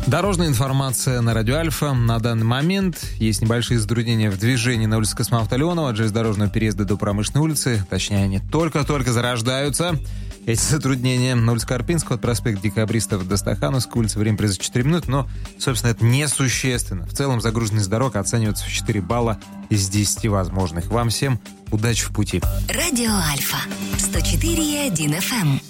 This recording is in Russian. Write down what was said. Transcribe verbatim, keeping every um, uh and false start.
Дорожная информация на Радио Альфа. На данный момент есть небольшие затруднения в движении на улице Космонавта Леонова от железнодорожного переезда до Промышленной улицы. Точнее, они только-только зарождаются. Эти затруднения на улице Карпинского от проспекта Декабристов до Стахановской улицы. Время приза четыре минуты, но, собственно, это несущественно. В целом загруженность дорог оценивается в четыре балла из десяти возможных. Вам всем удачи в пути. Радио Альфа сто четыре и один эф эм.